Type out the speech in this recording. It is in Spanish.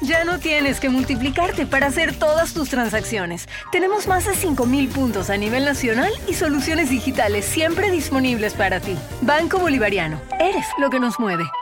Ya no tienes que multiplicarte para hacer todas tus transacciones. Tenemos más de 5,000 puntos a nivel nacional y soluciones digitales siempre disponibles para ti. Banco Bolivariano. Eres lo que nos mueve.